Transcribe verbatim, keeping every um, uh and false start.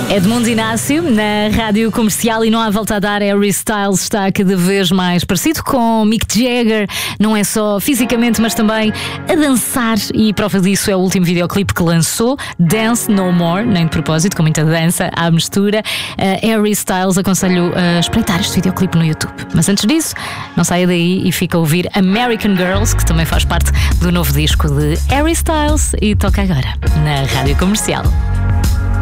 Edmundo Inácio na Rádio Comercial e não há volta a dar. Harry Styles está cada vez mais parecido com Mick Jagger, não é só fisicamente mas também a dançar, e prova disso é o último videoclipe que lançou, Dance No More, nem de propósito, com muita dança à mistura. uh, Harry Styles, aconselho a espreitar este videoclipe no YouTube, mas antes disso não saia daí e fica a ouvir American Girls, que também faz parte do novo disco de Harry Styles, e toca agora na Rádio Comercial.